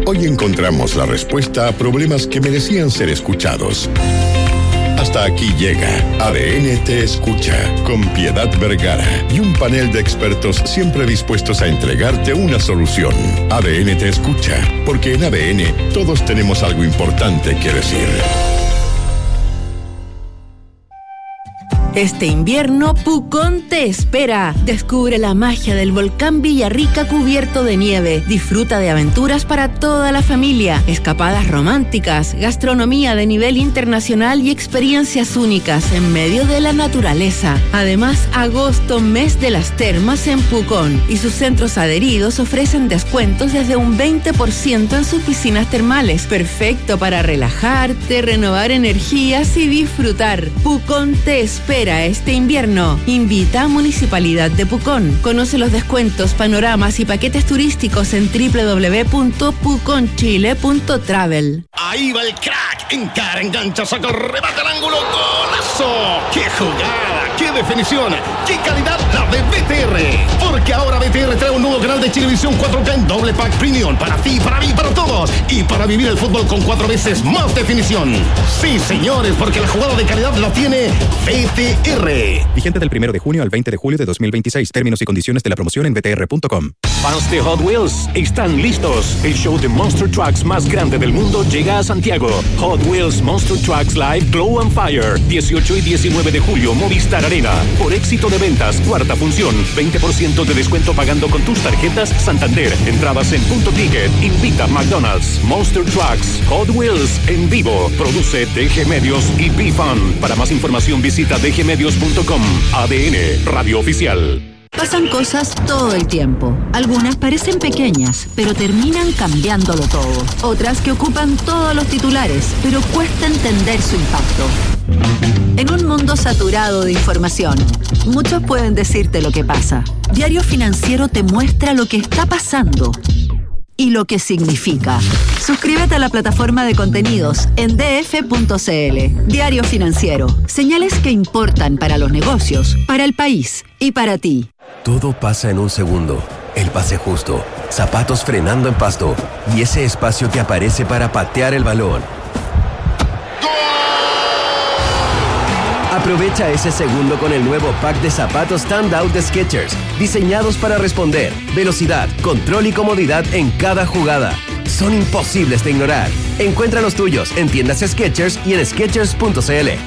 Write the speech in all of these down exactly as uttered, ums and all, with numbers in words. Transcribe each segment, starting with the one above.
Hoy encontramos la respuesta a problemas que merecían ser escuchados. Hasta aquí llega A D N Te Escucha, con Piedad Vergara y un panel de expertos siempre dispuestos a entregarte una solución. A D N Te Escucha, porque en A D N todos tenemos algo importante que decir. Este invierno, Pucón te espera. Descubre la magia del volcán Villarrica cubierto de nieve. Disfruta de aventuras para toda la familia, escapadas románticas, gastronomía de nivel internacional y experiencias únicas en medio de la naturaleza. Además, agosto, mes de las termas en Pucón, y sus centros adheridos ofrecen descuentos desde un veinte por ciento en sus piscinas termales. Perfecto para relajarte, renovar energías y disfrutar. Pucón te espera este invierno. Invita a Municipalidad de Pucón. Conoce los descuentos, panoramas y paquetes turísticos en doble u doble u doble u punto pucón chile punto travel. Ahí va el crack. Encara, engancha, saca, remata al ángulo. ¡Golazo! ¡Qué jugada! ¡Qué definición! ¡Qué calidad la de B T R! Porque ahora B T R trae un nuevo canal de Chilevisión cuatro K en doble pack premium. Para ti, para mí, para todos. Y para vivir el fútbol con cuatro veces más definición. Sí, señores, porque la jugada de calidad la tiene B T R. Vigente del primero de junio al veinte de julio de dos mil veintiséis. Términos y condiciones de la promoción en b t r punto com. Fans de Hot Wheels están listos. El show de Monster Trucks más grande del mundo llega a Santiago. Hot Wheels Monster Trucks Live Glow and Fire. dieciocho y diecinueve de julio, Movistar Arena. Por éxito de ventas, cuarta función. veinte por ciento de descuento pagando con tus tarjetas Santander. Entradas en Punto Ticket. Invita McDonald's. Monster Trucks Hot Wheels en vivo. Produce D G Medios y B-Fun. Para más información visita d g medios punto com. A D N, Radio Oficial. Pasan cosas todo el tiempo. Algunas parecen pequeñas, pero terminan cambiándolo todo. Otras que ocupan todos los titulares, pero cuesta entender su impacto. En un mundo saturado de información, muchos pueden decirte lo que pasa. Diario Financiero te muestra lo que está pasando y lo que significa. Suscríbete a la plataforma de contenidos en d f punto c l. Diario Financiero. Señales que importan para los negocios, para el país y para ti. Todo pasa en un segundo. El pase justo, zapatos frenando en pasto y ese espacio que aparece para patear el balón. Aprovecha ese segundo con el nuevo pack de zapatos Standout de Skechers, diseñados para responder, velocidad, control y comodidad en cada jugada. Son imposibles de ignorar. Encuentra los tuyos en tiendas Skechers y en skechers punto c l.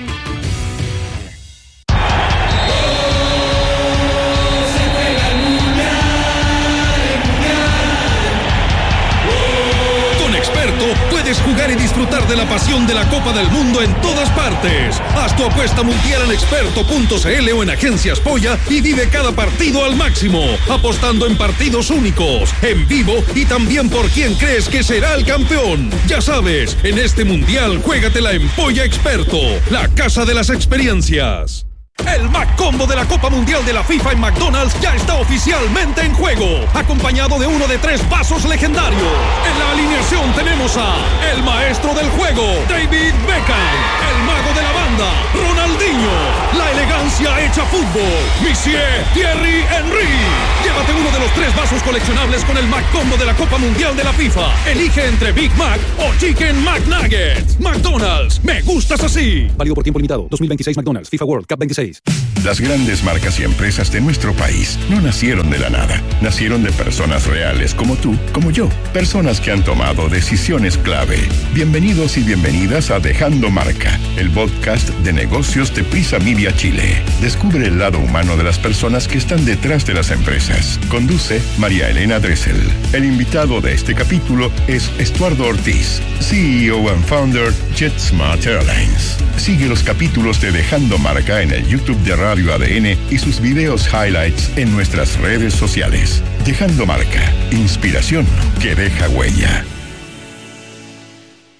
Puedes jugar y disfrutar de la pasión de la Copa del Mundo en todas partes. Haz tu apuesta mundial en experto punto c l o en Agencias Polla y vive cada partido al máximo, apostando en partidos únicos, en vivo y también por quién crees que será el campeón. Ya sabes, en este mundial juégatela en Polla Experto, la casa de las experiencias. El Mac Combo de la Copa Mundial de la FIFA en McDonald's ya está oficialmente en juego, acompañado de uno de tres vasos legendarios. En la alineación tenemos a el maestro del juego, David Beckham, el mago de la banda, Ronaldinho, la elegancia hecha fútbol, Monsieur Thierry Henry. Llévate uno de los tres vasos coleccionables con el Mac Combo de la Copa Mundial de la FIFA. Elige entre Big Mac o Chicken McNuggets. McDonald's, me gustas así. Válido por tiempo limitado. dos mil veintiséis McDonald's, FIFA World Cup veintiséis. Las grandes marcas y empresas de nuestro país no nacieron de la nada. Nacieron de personas reales como tú, como yo. Personas que han tomado decisiones clave. Bienvenidos y bienvenidas a Dejando Marca, el podcast de negocios de Prisa Media Chile. Descubre el lado humano de las personas que están detrás de las empresas. Conduce María Elena Dressel. El invitado de este capítulo es Estuardo Ortiz, C E O and Founder JetSmart Airlines. Sigue los capítulos de Dejando Marca en el YouTube de Radio A D N y sus videos highlights en nuestras redes sociales. Dejando Marca, inspiración que deja huella.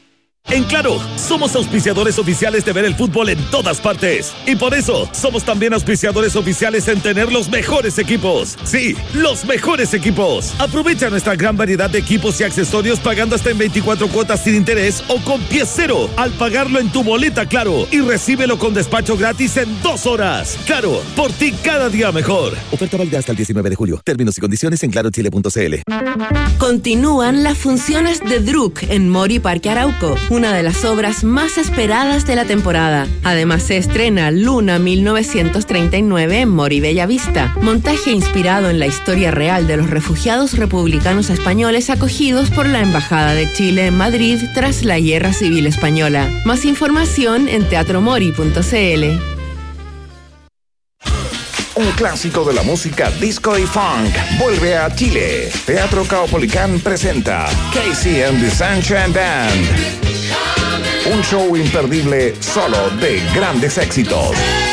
En Claro, somos auspiciadores oficiales de ver el fútbol en todas partes. Y por eso, somos también auspiciadores oficiales en tener los mejores equipos. Sí, los mejores equipos. Aprovecha nuestra gran variedad de equipos y accesorios pagando hasta en veinticuatro cuotas sin interés o con pie cero al pagarlo en tu boleta Claro. Y recíbelo con despacho gratis en dos horas. Claro, por ti cada día mejor. Oferta válida hasta el diecinueve de julio. Términos y condiciones en claro chile punto c l. Continúan las funciones de Druk en Mori Parque Arauco, una de las obras más esperadas de la temporada. Además se estrena Luna mil novecientos treinta y nueve en Mori Bellavista, montaje inspirado en la historia real de los refugiados republicanos españoles acogidos por la Embajada de Chile en Madrid tras la Guerra Civil Española. Más información en teatro mori punto c l. Un clásico de la música disco y funk vuelve a Chile. Teatro Caupolicán presenta Casey and the Sunshine Band. Un show imperdible solo de grandes éxitos.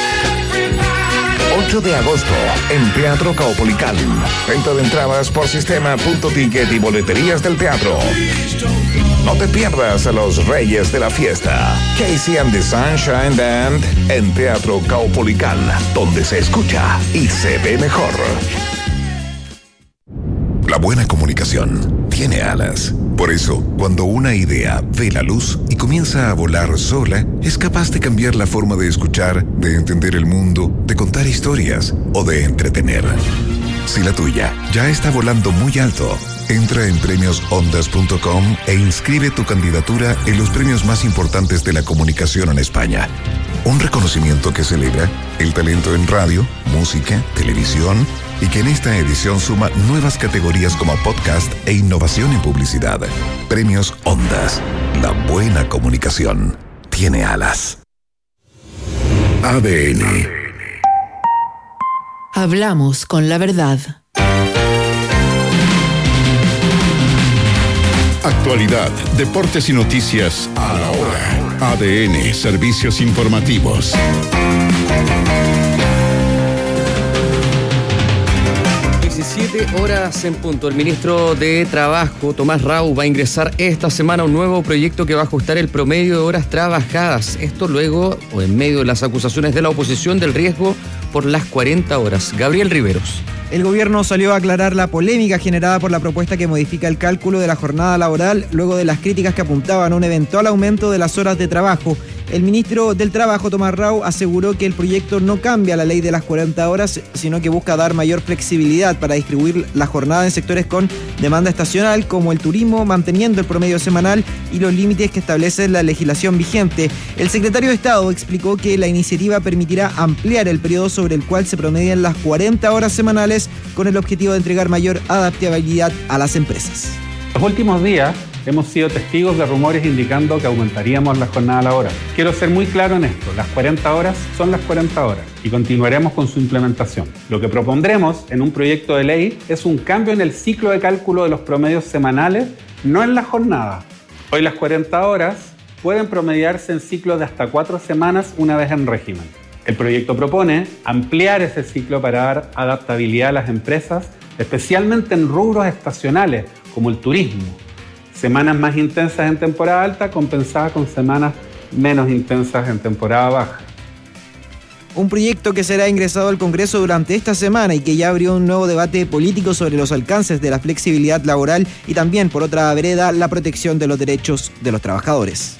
ocho de agosto en Teatro Caupolicán. Venta de entradas por sistema punto ticket y boleterías del teatro. No te pierdas a los reyes de la fiesta. Casey and the Sunshine Band en Teatro Caupolicán, donde se escucha y se ve mejor. La buena comunicación tiene alas. Por eso, cuando una idea ve la luz y comienza a volar sola, es capaz de cambiar la forma de escuchar, de entender el mundo, de contar historias o de entretener. Si la tuya ya está volando muy alto, entra en premios ondas punto com e inscribe tu candidatura en los premios más importantes de la comunicación en España. Un reconocimiento que celebra el talento en radio, música, televisión y que en esta edición suma nuevas categorías como podcast e innovación en publicidad. Premios Ondas. La buena comunicación tiene alas. A D N. Hablamos con la verdad. Actualidad, deportes y noticias a la hora. A D N, servicios informativos. diecisiete horas en punto. El ministro de Trabajo, Tomás Rau, va a ingresar esta semana un nuevo proyecto que va a ajustar el promedio de horas trabajadas. Esto luego o en medio de las acusaciones de la oposición del riesgo por las cuarenta horas. Gabriel Riveros. El gobierno salió a aclarar la polémica generada por la propuesta que modifica el cálculo de la jornada laboral luego de las críticas que apuntaban a un eventual aumento de las horas de trabajo. El ministro del Trabajo, Tomás Rau, aseguró que el proyecto no cambia la ley de las cuarenta horas, sino que busca dar mayor flexibilidad para distribuir la jornada en sectores con demanda estacional, como el turismo, manteniendo el promedio semanal y los límites que establece la legislación vigente. El secretario de Estado explicó que la iniciativa permitirá ampliar el periodo sobre el cual se promedian las cuarenta horas semanales con el objetivo de entregar mayor adaptabilidad a las empresas. Los últimos días hemos sido testigos de rumores indicando que aumentaríamos la jornada laboral. Quiero ser muy claro en esto, las cuarenta horas son las cuarenta horas y continuaremos con su implementación. Lo que propondremos en un proyecto de ley es un cambio en el ciclo de cálculo de los promedios semanales, no en la jornada. Hoy las cuarenta horas pueden promediarse en ciclos de hasta cuatro semanas una vez en régimen. El proyecto propone ampliar ese ciclo para dar adaptabilidad a las empresas, especialmente en rubros estacionales como el turismo. Semanas más intensas en temporada alta compensadas con semanas menos intensas en temporada baja. Un proyecto que será ingresado al Congreso durante esta semana y que ya abrió un nuevo debate político sobre los alcances de la flexibilidad laboral y también, por otra vereda, la protección de los derechos de los trabajadores.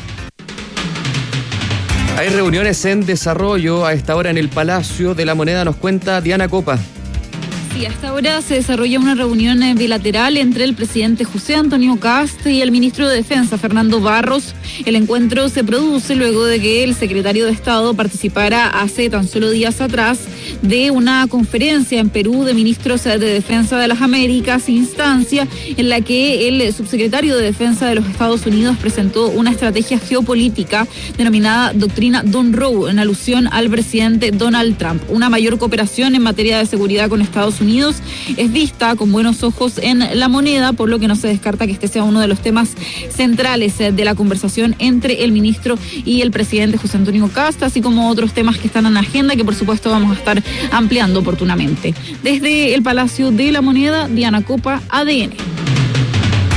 Hay reuniones en desarrollo a esta hora en el Palacio de la Moneda, nos cuenta Diana Copa. Sí, hasta ahora se desarrolla una reunión bilateral entre el presidente José Antonio Kast y el ministro de Defensa, Fernando Barros. El encuentro se produce luego de que el secretario de Estado participara hace tan solo días atrás de una conferencia en Perú de ministros de Defensa de las Américas, instancia en la que el subsecretario de Defensa de los Estados Unidos presentó una estrategia geopolítica denominada Doctrina Monroe, en alusión al presidente Donald Trump. Una mayor cooperación en materia de seguridad con Estados Unidos Unidos es vista con buenos ojos en La Moneda, por lo que no se descarta que este sea uno de los temas centrales de la conversación entre el ministro y el presidente José Antonio Kast, así como otros temas que están en agenda que por supuesto vamos a estar ampliando oportunamente. Desde el Palacio de La Moneda, Diana Copa, A D N.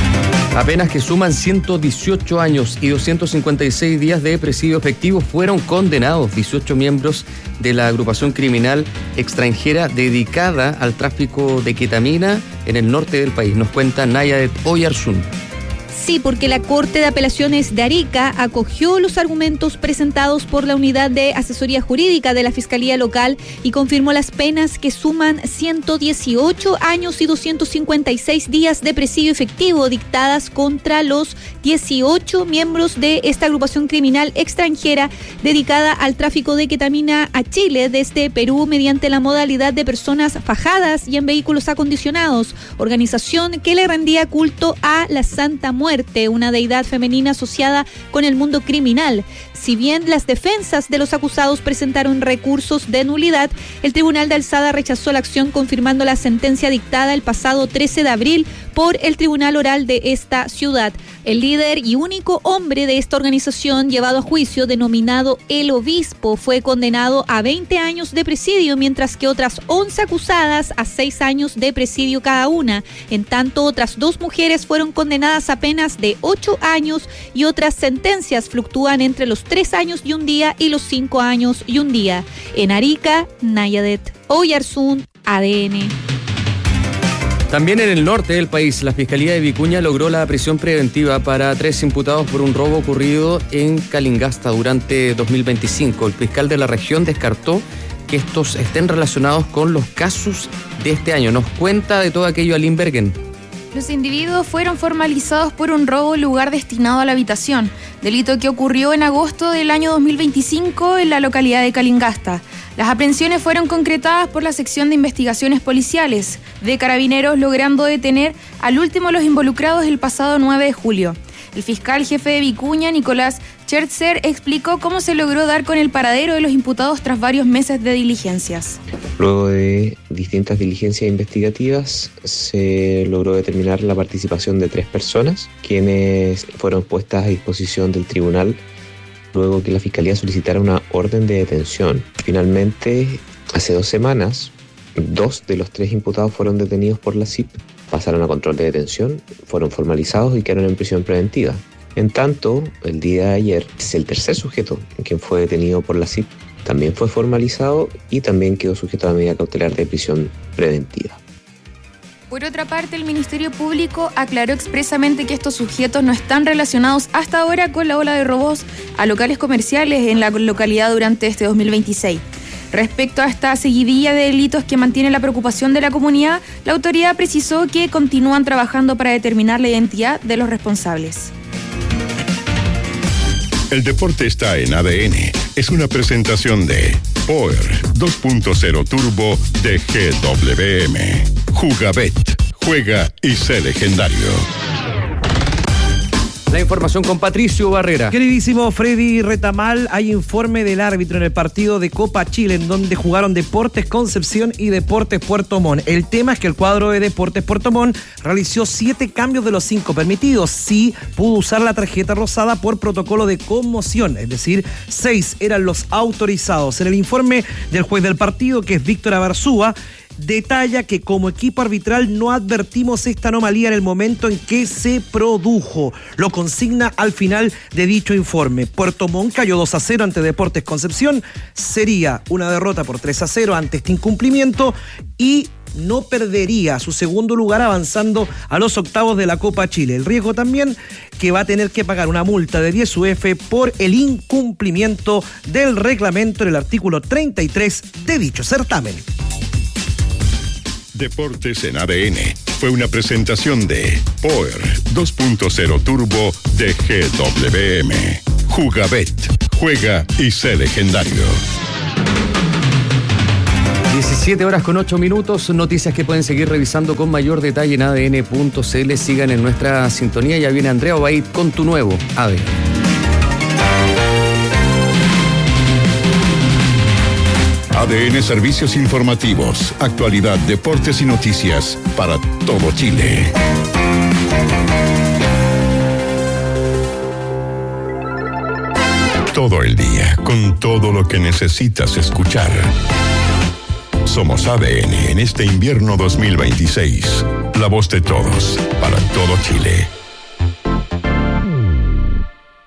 Apenas que suman ciento dieciocho años y doscientos cincuenta y seis días de presidio efectivo fueron condenados dieciocho miembros de la agrupación criminal extranjera dedicada al tráfico de ketamina en el norte del país. Nos cuenta Nayadet Oyarzún. Sí, porque la Corte de Apelaciones de Arica acogió los argumentos presentados por la Unidad de Asesoría Jurídica de la Fiscalía Local y confirmó las penas que suman ciento dieciocho años y doscientos cincuenta y seis días de presidio efectivo dictadas contra los dieciocho miembros de esta agrupación criminal extranjera dedicada al tráfico de ketamina a Chile desde Perú mediante la modalidad de personas fajadas y en vehículos acondicionados, organización que le rendía culto a la Santa Muerte, una deidad femenina asociada con el mundo criminal. Si bien las defensas de los acusados presentaron recursos de nulidad, el Tribunal de Alzada rechazó la acción confirmando la sentencia dictada el pasado trece de abril por el Tribunal Oral de esta ciudad. El líder y único hombre de esta organización llevado a juicio, denominado El Obispo, fue condenado a veinte años de presidio, mientras que otras once acusadas a seis años de presidio cada una. En tanto, otras dos mujeres fueron condenadas a penas de ocho años y otras sentencias fluctúan entre los tres años y un día y los cinco años y un día. En Arica, Nayadet Oyarzún, A D N. También en el norte del país, la Fiscalía de Vicuña logró la prisión preventiva para tres imputados por un robo ocurrido en Calingasta durante dos mil veinticinco. El fiscal de la región descartó que estos estén relacionados con los casos de este año. Nos cuenta de todo aquello Aline Bergen. Los individuos fueron formalizados por un robo en lugar destinado a la habitación, delito que ocurrió en agosto del año dos mil veinticinco en la localidad de Calingasta. Las aprehensiones fueron concretadas por la sección de investigaciones policiales de Carabineros, logrando detener al último de los involucrados el pasado nueve de julio. El fiscal jefe de Vicuña, Nicolás Schertzer, explicó cómo se logró dar con el paradero de los imputados tras varios meses de diligencias. Luego de distintas diligencias investigativas, se logró determinar la participación de tres personas, quienes fueron puestas a disposición del tribunal luego que la Fiscalía solicitara una orden de detención. Finalmente, hace dos semanas, dos de los tres imputados fueron detenidos por la C I P, pasaron a control de detención, fueron formalizados y quedaron en prisión preventiva. En tanto, el día de ayer, es el tercer sujeto quien fue detenido por la C I P, también fue formalizado y también quedó sujeto a la medida cautelar de prisión preventiva. Por otra parte, el Ministerio Público aclaró expresamente que estos sujetos no están relacionados hasta ahora con la ola de robos a locales comerciales en la localidad durante este dos mil veintiséis. Respecto a esta seguidilla de delitos que mantiene la preocupación de la comunidad, la autoridad precisó que continúan trabajando para determinar la identidad de los responsables. El deporte está en A D N. Es una presentación de Power dos punto cero Turbo de G W M. Jugabet. Juega y sé legendario. La información con Patricio Barrera. Queridísimo Freddy Retamal, hay informe del árbitro en el partido de Copa Chile en donde jugaron Deportes Concepción y Deportes Puerto Montt. El tema es que el cuadro de Deportes Puerto Montt realizó siete cambios de los cinco permitidos. Sí pudo usar la tarjeta rosada por protocolo de conmoción, es decir, seis eran los autorizados. En el informe del juez del partido, que es Víctor Abarzúa, detalla que como equipo arbitral no advertimos esta anomalía en el momento en que se produjo. Lo consigna al final de dicho informe. Puerto Montt cayó dos a cero ante Deportes Concepción. Sería una derrota por tres a cero ante este incumplimiento y no perdería su segundo lugar avanzando a los octavos de la Copa Chile. El riesgo también que va a tener que pagar una multa de diez U F por el incumplimiento del reglamento en el artículo treinta y tres de dicho certamen. Deportes en A D N fue una presentación de Power dos punto cero Turbo de G W M. Jugabet. Juega y sé legendario. diecisiete horas con ocho minutos. Noticias que pueden seguir revisando con mayor detalle en A D N punto C L. Sigan en nuestra sintonía. Ya viene Andrea Obaid con tu nuevo A D N. A D N Servicios Informativos, actualidad, deportes y noticias para todo Chile. Todo el día, con todo lo que necesitas escuchar. Somos A D N en este invierno dos mil veintiséis. La voz de todos, para todo Chile.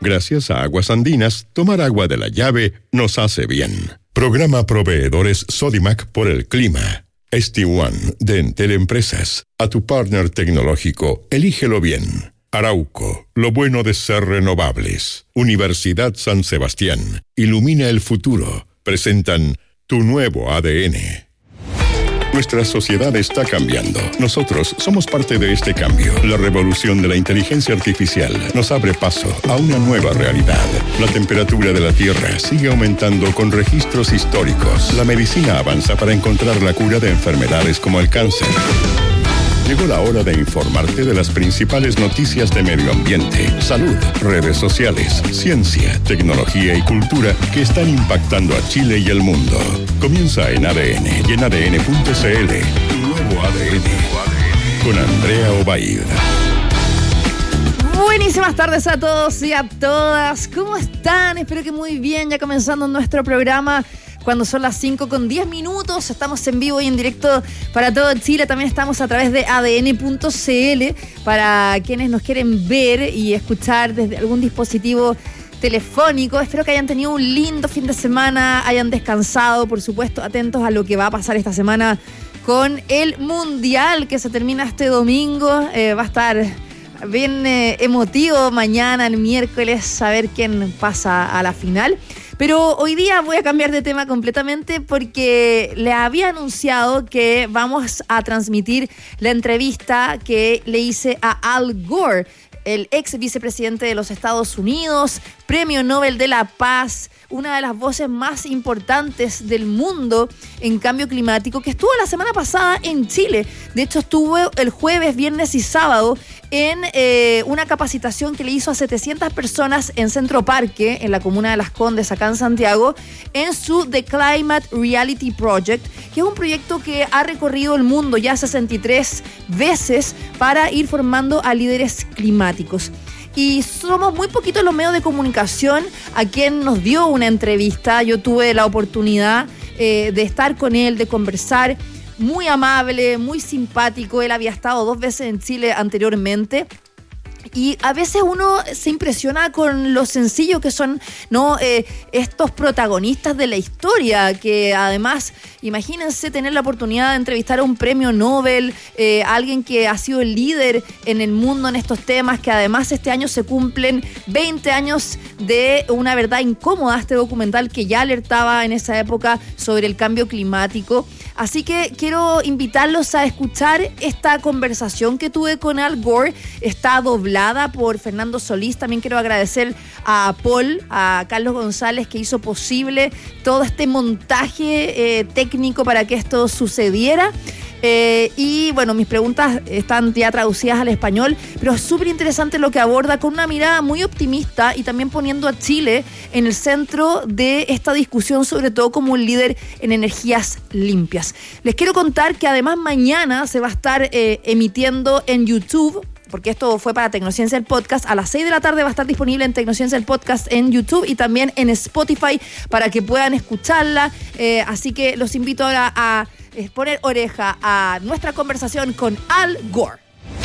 Gracias a Aguas Andinas, tomar agua de la llave nos hace bien. Programa Proveedores Sodimac por el clima. S T One de Entel Empresas. A tu partner tecnológico, elígelo bien. Arauco, lo bueno de ser renovables. Universidad San Sebastián, ilumina el futuro. Presentan Tu Nuevo A D N. Nuestra sociedad está cambiando. Nosotros somos parte de este cambio. La revolución de la inteligencia artificial nos abre paso a una nueva realidad. La temperatura de la Tierra sigue aumentando con registros históricos. La medicina avanza para encontrar la cura de enfermedades como el cáncer. Llegó la hora de informarte de las principales noticias de medio ambiente, salud, redes sociales, ciencia, tecnología y cultura que están impactando a Chile y el mundo. Comienza en A D N y en A D N punto C L. Tu nuevo A D N. Con Andrea Obaid. Buenísimas tardes a todos y a todas. ¿Cómo están? Espero que muy bien. Ya comenzando nuestro programa. Cuando son las cinco con diez minutos, estamos en vivo y en directo para todo Chile. También estamos a través de A D N punto C L para quienes nos quieren ver y escuchar desde algún dispositivo telefónico. Espero que hayan tenido un lindo fin de semana, hayan descansado, por supuesto, atentos a lo que va a pasar esta semana con el Mundial que se termina este domingo. Eh, va a estar bien eh, emotivo mañana, el miércoles, saber quién pasa a la final. Pero hoy día voy a cambiar de tema completamente porque le había anunciado que vamos a transmitir la entrevista que le hice a Al Gore, el ex vicepresidente de los Estados Unidos, Premio Nobel de la Paz, una de las voces más importantes del mundo en cambio climático, que estuvo la semana pasada en Chile. De hecho, estuvo el jueves, viernes y sábado en eh, una capacitación que le hizo a setecientas personas en Centro Parque, en la comuna de Las Condes, acá en Santiago, en su The Climate Reality Project, que es un proyecto que ha recorrido el mundo ya sesenta y tres veces para ir formando a líderes climáticos. Y somos muy poquitos los medios de comunicación a quien nos dio una entrevista. Yo tuve la oportunidad eh, de estar con él, de conversar. Muy amable, muy simpático. Él había estado dos veces en Chile anteriormente. Y a veces uno se impresiona con lo sencillo que son, ¿no? Eh, estos protagonistas de la historia, que además, imagínense tener la oportunidad de entrevistar a un premio Nobel, eh, alguien que ha sido el líder en el mundo en estos temas, que además este año se cumplen veinte años de Una verdad incómoda, este documental que ya alertaba en esa época sobre el cambio climático. Así que quiero invitarlos a escuchar esta conversación que tuve con Al Gore. Está doblada por Fernando Solís. También quiero agradecer a Paul, a Carlos González, que hizo posible todo este montaje eh, técnico para que esto sucediera. Eh, y bueno, mis preguntas están ya traducidas al español, pero es súper interesante lo que aborda con una mirada muy optimista y también poniendo a Chile en el centro de esta discusión, sobre todo como un líder en energías limpias. Les quiero contar que además mañana se va a estar eh, emitiendo en YouTube, porque esto fue para Tecnociencia el Podcast. A las seis de la tarde va a estar disponible en Tecnociencia el Podcast en YouTube y también en Spotify para que puedan escucharla. Eh, así que los invito ahora a eh, poner oreja a nuestra conversación con Al Gore.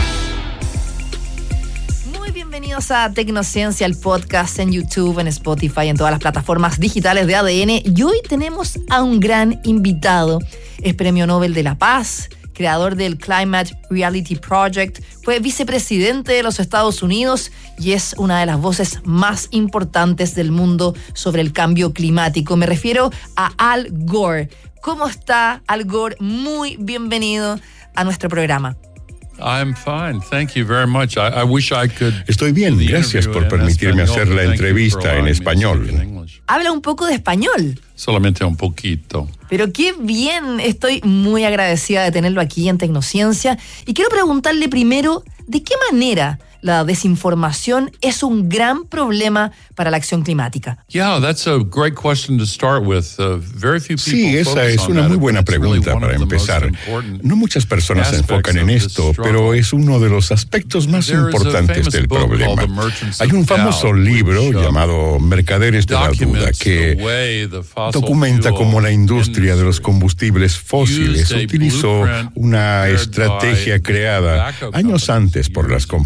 Muy bienvenidos a Tecnociencia el Podcast en YouTube, en Spotify, en todas las plataformas digitales de A D N. Y hoy tenemos a un gran invitado. Es Premio Nobel de la Paz, creador del Climate Reality Project, fue vicepresidente de los Estados Unidos y es una de las voces más importantes del mundo sobre el cambio climático. Me refiero a Al Gore. ¿Cómo está, Al Gore? Muy bienvenido a nuestro programa. I'm fine. Thank you very much. I, I wish I could. Estoy bien, gracias por permitirme hacer la entrevista en español. Habla un poco de español. Solamente un poquito. Pero qué bien, estoy muy agradecida de tenerlo aquí en Tecnociencia. Y quiero preguntarle primero, ¿de qué manera la desinformación es un gran problema para la acción climática? Yeah, that's a great question to start with. Uh, very few people Sí, esa es una muy buena pregunta para empezar. No muchas personas se enfocan en esto, pero es uno de los aspectos más importantes del problema. Hay un famoso libro llamado Mercaderes de la Duda que documenta cómo la industria de los combustibles fósiles utilizó una estrategia creada años antes por las compañías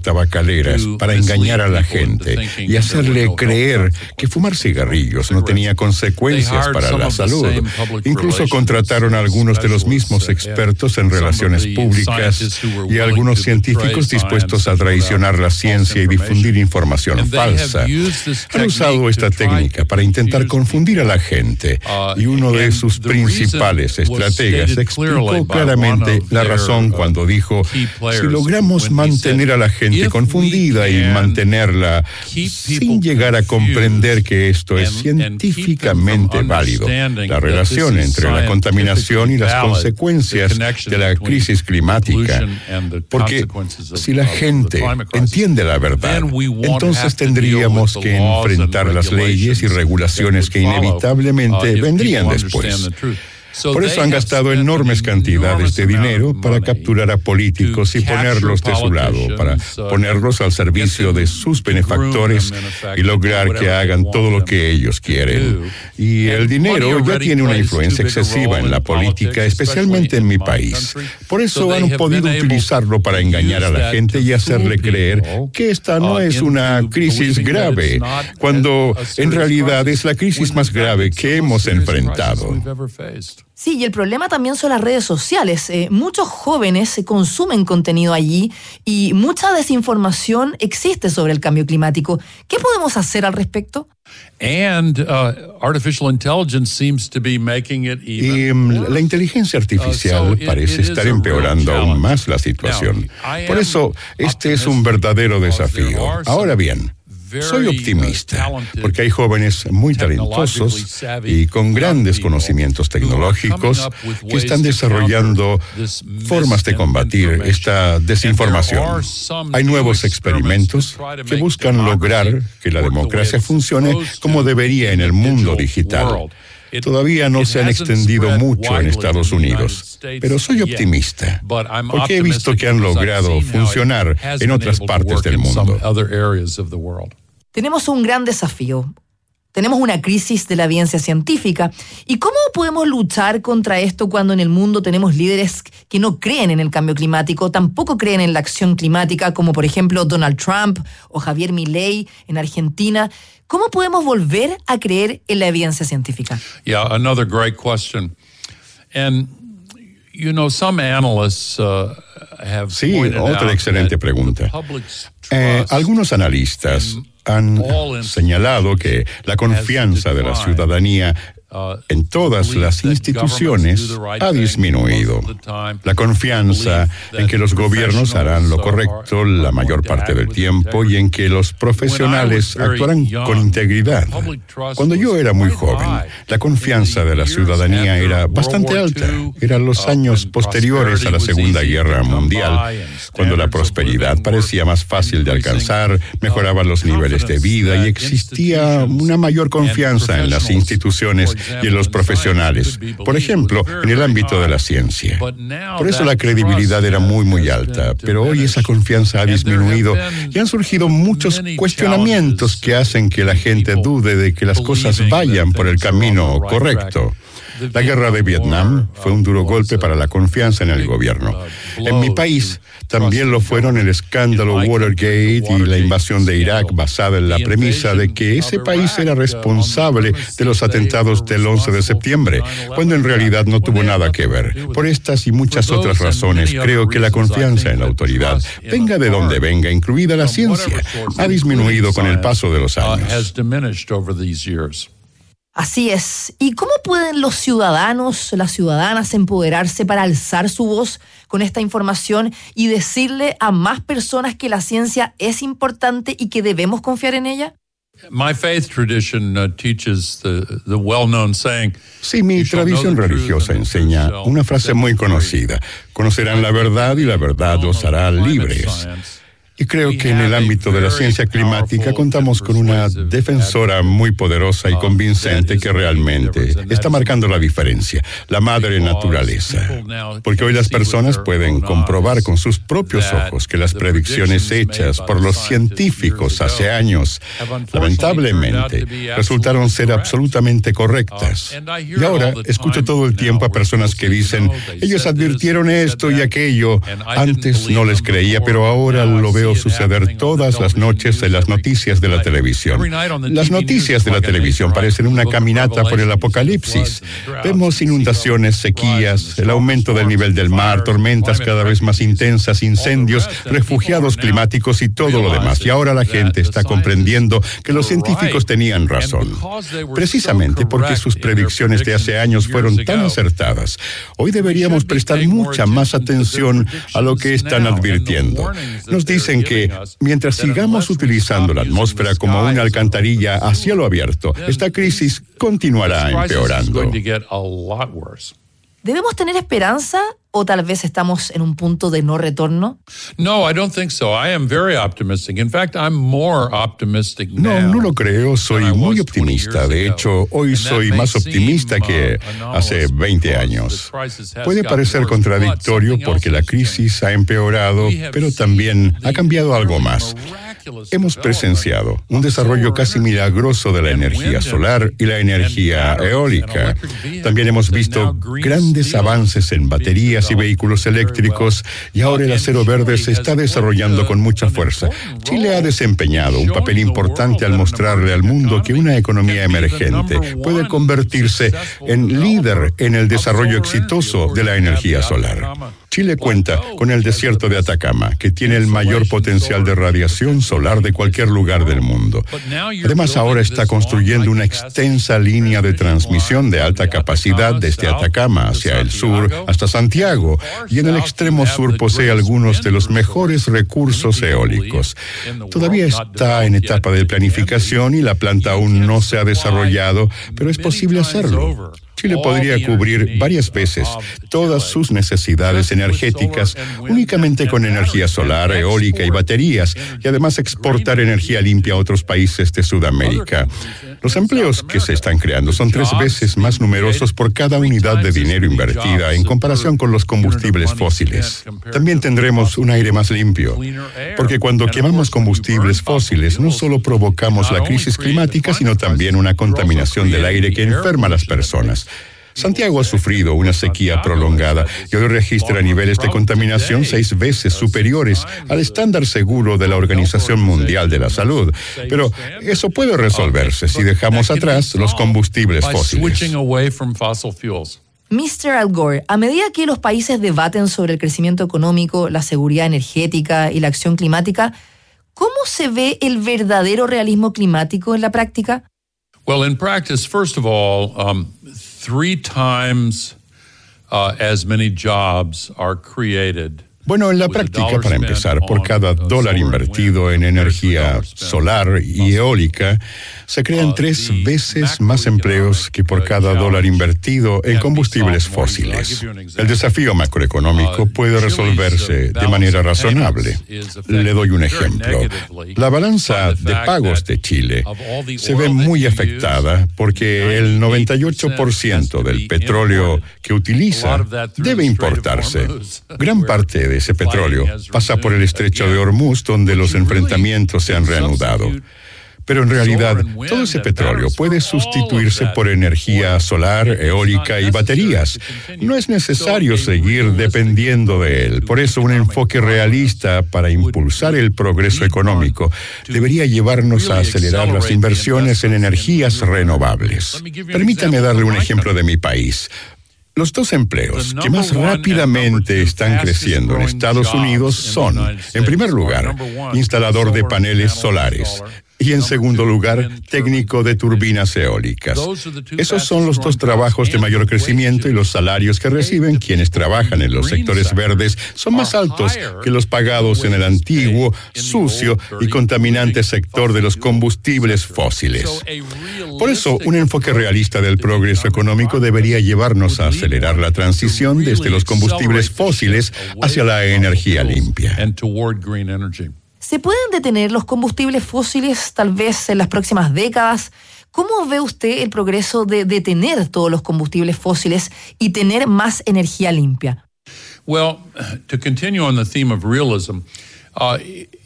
ideas tabacaleras para engañar a la gente y hacerle creer que fumar cigarrillos no tenía consecuencias para la salud. Incluso contrataron a algunos de los mismos expertos en relaciones públicas y a algunos científicos dispuestos a traicionar la ciencia y difundir información falsa. Han usado esta técnica para intentar confundir a la gente, y uno de sus principales estrategas explicó claramente la razón cuando dijo: si logramos mantener a la gente confundida y mantenerla sin llegar a comprender que esto es científicamente válido, la relación entre la contaminación y las consecuencias de la crisis climática, porque si la gente entiende la verdad, entonces tendríamos que enfrentar las leyes y regulaciones que inevitablemente vendrían después. Por eso han gastado enormes cantidades de dinero para capturar a políticos y ponerlos de su lado, para ponerlos al servicio de sus benefactores y lograr que hagan todo lo que ellos quieren. Y el dinero ya tiene una influencia excesiva en la política, especialmente en mi país. Por eso han podido utilizarlo para engañar a la gente y hacerle creer que esta no es una crisis grave, cuando en realidad es la crisis más grave que hemos enfrentado. Sí, y el problema también son las redes sociales. Eh, muchos jóvenes consumen contenido allí y mucha desinformación existe sobre el cambio climático. ¿Qué podemos hacer al respecto? And, uh, artificial intelligence seems to be making it even y um, la inteligencia artificial uh, so parece it, it estar empeorando aún más la situación. Now, Por eso, este es un verdadero desafío. Ahora bien, soy optimista, porque hay jóvenes muy talentosos y con grandes conocimientos tecnológicos que están desarrollando formas de combatir esta desinformación. Hay nuevos experimentos que buscan lograr que la democracia funcione como debería en el mundo digital. Todavía no se han extendido mucho en Estados Unidos, pero soy optimista, porque he visto que han logrado funcionar en otras partes del mundo. Tenemos un gran desafío. Tenemos una crisis de la evidencia científica. ¿Y cómo podemos luchar contra esto cuando en el mundo tenemos líderes que no creen en el cambio climático, tampoco creen en la acción climática, como por ejemplo Donald Trump o Javier Milei en Argentina? ¿Cómo podemos volver a creer en la evidencia científica? Yeah, another great question. And you know, some analysts uh, have Sí, otra excelente pregunta. Eh, algunos analistas han señalado que la confianza de la ciudadanía en todas las instituciones ha disminuido. La confianza en que los gobiernos harán lo correcto la mayor parte del tiempo y en que los profesionales actuarán con integridad. Cuando yo era muy joven, la confianza de la ciudadanía era bastante alta. Eran los años posteriores a la Segunda Guerra Mundial, cuando la prosperidad parecía más fácil de alcanzar, mejoraban los niveles de vida y existía una mayor confianza en las instituciones y en los profesionales, por ejemplo, en el ámbito de la ciencia. Por eso la credibilidad era muy, muy alta, pero hoy esa confianza ha disminuido y han surgido muchos cuestionamientos que hacen que la gente dude de que las cosas vayan por el camino correcto. La guerra de Vietnam fue un duro golpe para la confianza en el gobierno. En mi país también lo fueron el escándalo Watergate y la invasión de Irak, basada en la premisa de que ese país era responsable de los atentados del once de septiembre, cuando en realidad no tuvo nada que ver. Por estas y muchas otras razones, creo que la confianza en la autoridad, venga de donde venga, incluida la ciencia, ha disminuido con el paso de los años. Así es. ¿Y cómo pueden los ciudadanos, las ciudadanas empoderarse para alzar su voz con esta información y decirle a más personas que la ciencia es importante y que debemos confiar en ella? My faith tradition uh, teaches the, the well-known saying. Sí, mi tradición religiosa enseña una frase muy conocida: conocerán la verdad y la verdad los hará libres. Y creo que en el ámbito de la ciencia climática contamos con una defensora muy poderosa y convincente que realmente está marcando la diferencia, la madre naturaleza. Porque hoy las personas pueden comprobar con sus propios ojos que las predicciones hechas por los científicos hace años, lamentablemente, resultaron ser absolutamente correctas. Y ahora escucho todo el tiempo a personas que dicen: ellos advirtieron esto y aquello, antes no les creía, pero ahora lo veo visto suceder todas las noches en las noticias de la televisión. Las noticias de la televisión parecen una caminata por el apocalipsis. Vemos inundaciones, sequías, el aumento del nivel del mar, tormentas cada vez más intensas, incendios, refugiados climáticos y todo lo demás. Y ahora la gente está comprendiendo que los científicos tenían razón. Precisamente porque sus predicciones de hace años fueron tan acertadas, hoy deberíamos prestar mucha más atención a lo que están advirtiendo. Nos dicen que mientras sigamos utilizando la atmósfera como una alcantarilla a cielo abierto, esta crisis continuará empeorando. ¿Debemos tener esperanza o tal vez estamos en un punto de no retorno? No, I don't think so. I am very optimistic. In fact, I'm more optimistic now. No, no lo creo. Soy muy optimista. De hecho, hoy soy más optimista que hace veinte años. Puede parecer contradictorio porque la crisis ha empeorado, pero también ha cambiado algo más. Hemos presenciado un desarrollo casi milagroso de la energía solar y la energía eólica. También hemos visto grandes avances en baterías y vehículos eléctricos, y ahora el acero verde se está desarrollando con mucha fuerza. Chile ha desempeñado un papel importante al mostrarle al mundo que una economía emergente puede convertirse en líder en el desarrollo exitoso de la energía solar. Chile cuenta con el desierto de Atacama, que tiene el mayor potencial de radiación solar de cualquier lugar del mundo. Además, ahora está construyendo una extensa línea de transmisión de alta capacidad desde Atacama hacia el sur hasta Santiago, y en el extremo sur posee algunos de los mejores recursos eólicos. Todavía está en etapa de planificación y la planta aún no se ha desarrollado, pero es posible hacerlo. Chile podría cubrir varias veces todas sus necesidades energéticas únicamente con energía solar, eólica y baterías, y además exportar energía limpia a otros países de Sudamérica. Los empleos que se están creando son tres veces más numerosos por cada unidad de dinero invertida en comparación con los combustibles fósiles. También tendremos un aire más limpio, porque cuando quemamos combustibles fósiles no solo provocamos la crisis climática, sino también una contaminación del aire que enferma a las personas. Santiago ha sufrido una sequía prolongada y hoy registra niveles de contaminación seis veces superiores al estándar seguro de la Organización Mundial de la Salud. Pero eso puede resolverse si dejamos atrás los combustibles fósiles. mister Al Gore, a medida que los países debaten sobre el crecimiento económico, la seguridad energética y la acción climática, ¿cómo se ve el verdadero realismo climático en la práctica? Well, in practice, first of all, um, three times uh, as many jobs are created. Bueno, en la práctica, para empezar, por cada dólar invertido en energía solar y eólica, se crean tres veces más empleos que por cada dólar invertido en combustibles fósiles. El desafío macroeconómico puede resolverse de manera razonable. Le doy un ejemplo. La balanza de pagos de Chile se ve muy afectada porque el noventa y ocho por ciento del petróleo que utiliza debe importarse. Gran parte de ese petróleo pasa por el estrecho de Hormuz, donde los enfrentamientos se han reanudado. Pero en realidad, todo ese petróleo puede sustituirse por energía solar, eólica y baterías. No es necesario seguir dependiendo de él. Por eso, un enfoque realista para impulsar el progreso económico debería llevarnos a acelerar las inversiones en energías renovables. Permítame darle un ejemplo de mi país. Los dos empleos que más rápidamente están creciendo en Estados Unidos son, en primer lugar, instalador de paneles solares y, en segundo lugar, técnico de turbinas eólicas. Esos son los dos trabajos de mayor crecimiento y los salarios que reciben quienes trabajan en los sectores verdes son más altos que los pagados en el antiguo, sucio y contaminante sector de los combustibles fósiles. Por eso, un enfoque realista del progreso económico debería llevarnos a acelerar la transición desde los combustibles fósiles hacia la energía limpia. ¿Se pueden detener los combustibles fósiles tal vez en las próximas décadas? ¿Cómo ve usted el progreso de detener todos los combustibles fósiles y tener más energía limpia? Well, to continue on the theme of realism, uh,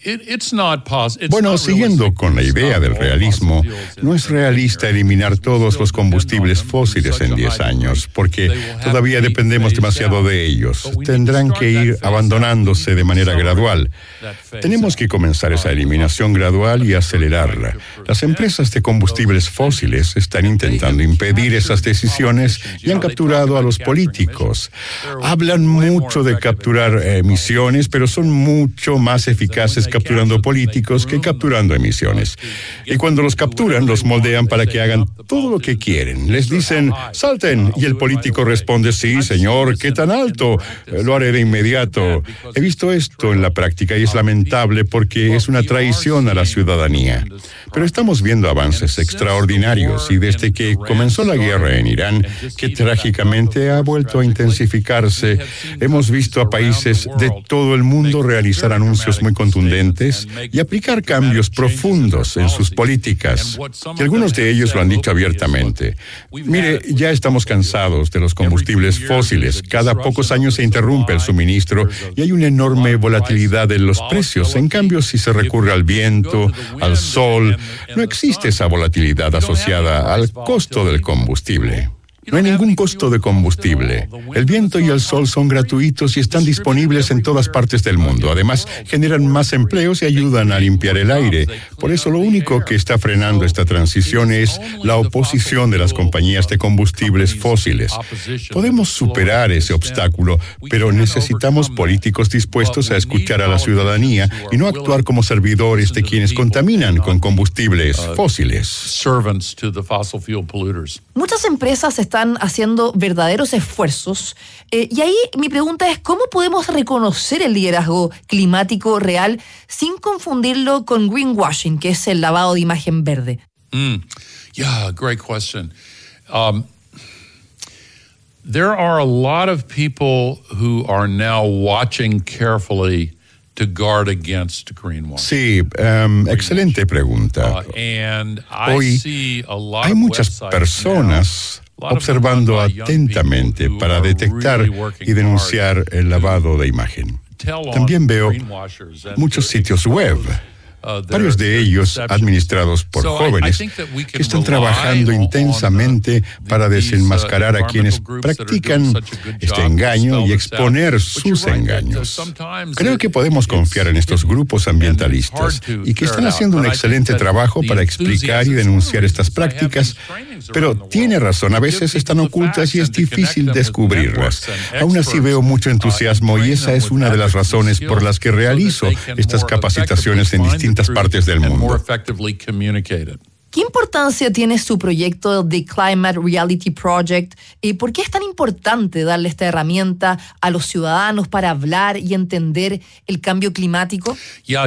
Bueno, siguiendo con la idea del realismo, no es realista eliminar todos los combustibles fósiles en diez años, porque todavía dependemos demasiado de ellos. Tendrán que ir abandonándose de manera gradual. Tenemos que comenzar esa eliminación gradual y acelerarla. Las empresas de combustibles fósiles están intentando impedir esas decisiones y han capturado a los políticos. Hablan mucho de capturar emisiones, pero son mucho más eficaces capturando políticos que capturando emisiones. Y cuando los capturan, los moldean para que hagan todo lo que quieren. Les dicen, salten, y el político responde, sí, señor, ¿qué tan alto? Lo haré de inmediato. He visto esto en la práctica y es lamentable porque es una traición a la ciudadanía. Pero estamos viendo avances extraordinarios y desde que comenzó la guerra en Irán, que trágicamente ha vuelto a intensificarse, hemos visto a países de todo el mundo realizar anuncios muy contundentes y aplicar cambios profundos en sus políticas. Y algunos de ellos lo han dicho abiertamente. Mire, ya estamos cansados de los combustibles fósiles. Cada pocos años se interrumpe el suministro y hay una enorme volatilidad en los precios. En cambio, si se recurre al viento, al sol, no existe esa volatilidad asociada al costo del combustible. No hay ningún costo de combustible. El viento y el sol son gratuitos y están disponibles en todas partes del mundo. Además, generan más empleos y ayudan a limpiar el aire. Por eso, lo único que está frenando esta transición es la oposición de las compañías de combustibles fósiles. Podemos superar ese obstáculo, pero necesitamos políticos dispuestos a escuchar a la ciudadanía y no actuar como servidores de quienes contaminan con combustibles fósiles. Muchas empresas están están haciendo verdaderos esfuerzos. Eh, y ahí mi pregunta es, ¿cómo podemos reconocer el liderazgo climático real sin confundirlo con greenwashing, que es el lavado de imagen verde? Mm. Yeah, great question. Um, there are a lot of people who are now watching carefully to guard against greenwashing. Sí, um, excelente pregunta. Uh, and I Hoy see a lot hay of muchas personas observando atentamente para detectar y denunciar el lavado de imagen. También veo muchos sitios web, varios de ellos administrados por jóvenes que están trabajando intensamente para desenmascarar a quienes practican este engaño y exponer sus engaños. Creo que podemos confiar en estos grupos ambientalistas y que están haciendo un excelente trabajo para explicar y denunciar estas prácticas, pero tiene razón, a veces están ocultas y es difícil descubrirlas. Aún así veo mucho entusiasmo y esa es una de las razones por las que realizo estas capacitaciones en distintas partes del mundo. ¿Qué importancia tiene su proyecto The Climate Reality Project? ¿Y por qué es tan importante darle esta herramienta a los ciudadanos para hablar y entender el cambio climático?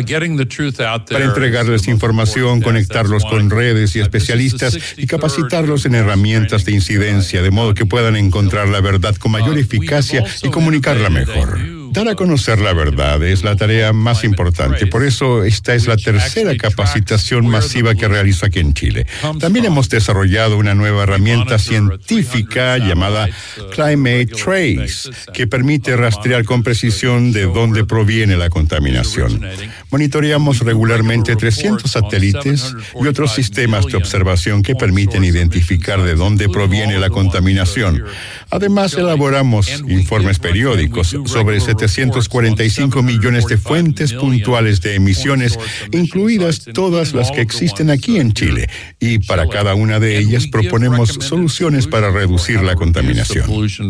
Para entregarles información, conectarlos con redes y especialistas y capacitarlos en herramientas de incidencia, de modo que puedan encontrar la verdad con mayor eficacia y comunicarla mejor. Dar a conocer la verdad es la tarea más importante. Por eso esta es la tercera capacitación masiva que realizo aquí en Chile. También hemos desarrollado una nueva herramienta científica llamada Climate Trace, que permite rastrear con precisión de dónde proviene la contaminación. Monitoreamos regularmente trescientos satélites y otros sistemas de observación que permiten identificar de dónde proviene la contaminación. Además, elaboramos informes periódicos sobre setecientos cuarenta y cinco millones de fuentes puntuales de emisiones, incluidas todas las que existen aquí en Chile, y para cada una de ellas proponemos soluciones para reducir la contaminación.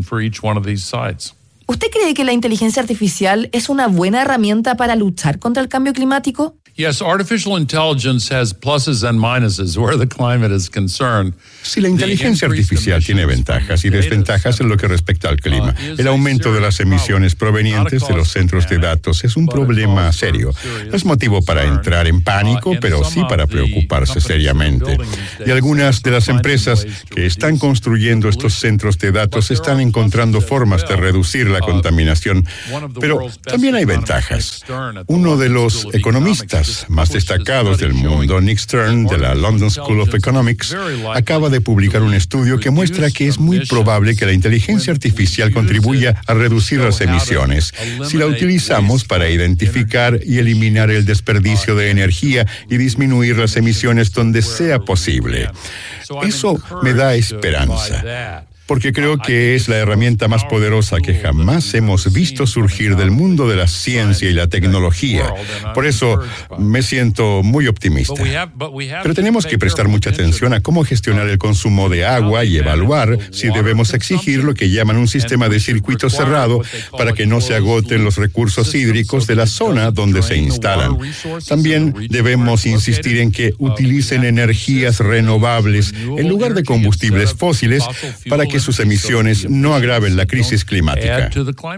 ¿Usted cree que la inteligencia artificial es una buena herramienta para luchar contra el cambio climático? Yes, artificial intelligence has pluses and minuses where the climate is concerned. Si la inteligencia artificial tiene ventajas y desventajas en lo que respecta al clima, el aumento de las emisiones provenientes de los centros de datos es un problema serio. No es motivo para entrar en pánico, pero sí para preocuparse seriamente. Y algunas de las empresas que están construyendo estos centros de datos están encontrando formas de reducir la contaminación. Pero también hay ventajas. Uno de los economistas economistas más destacados del mundo, Nick Stern, de la London School of Economics, acaba de publicar un estudio que muestra que es muy probable que la inteligencia artificial contribuya a reducir las emisiones si la utilizamos para identificar y eliminar el desperdicio de energía y disminuir las emisiones donde sea posible. Eso me da esperanza, porque creo que es la herramienta más poderosa que jamás hemos visto surgir del mundo de la ciencia y la tecnología. Por eso me siento muy optimista. Pero tenemos que prestar mucha atención a cómo gestionar el consumo de agua y evaluar si debemos exigir lo que llaman un sistema de circuito cerrado para que no se agoten los recursos hídricos de la zona donde se instalan. También debemos insistir en que utilicen energías renovables en lugar de combustibles fósiles para que sus emisiones no agraven la crisis climática.